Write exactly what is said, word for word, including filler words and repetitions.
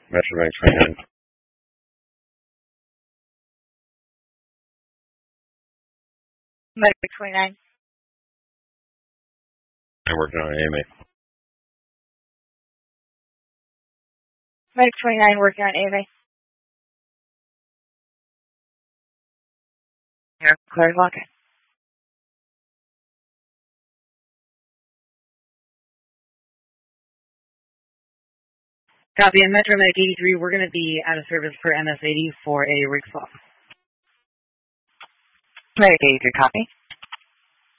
Metromag twenty-nine. Medic twenty-nine. I'm working on A M A. Medic twenty-nine working on A M A. Here, clear lock. Copy, and Metro Medic eighty-three, we're going to be out of service for M S eighty for a rig swap. Medic eighty-three, copy.